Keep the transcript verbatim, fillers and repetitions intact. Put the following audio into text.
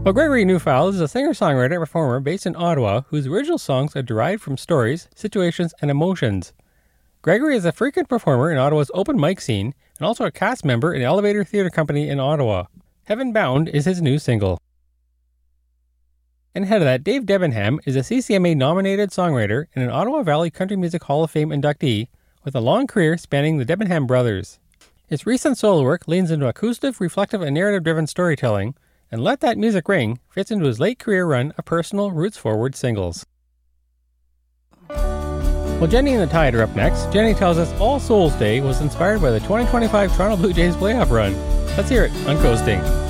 Well, Gregory Newfowl is a singer-songwriter and performer based in Ottawa whose original songs are derived from stories, situations, and emotions. Gregory is a frequent performer in Ottawa's open mic scene and also a cast member in Elevator Theatre Company in Ottawa. Heaven Bound is his new single. And ahead of that, Dave Debenham is a C C M A-nominated songwriter and an Ottawa Valley Country Music Hall of Fame inductee with a long career spanning the Debenham brothers. His recent solo work leans into acoustic, reflective, and narrative-driven storytelling, and Let That Music Ring fits into his late career run of personal, roots-forward singles. Well, Jenny and the Tide are up next. Jenny tells us All Souls Day was inspired by the twenty twenty-five Toronto Blue Jays playoff run. Let's hear it on Coasting.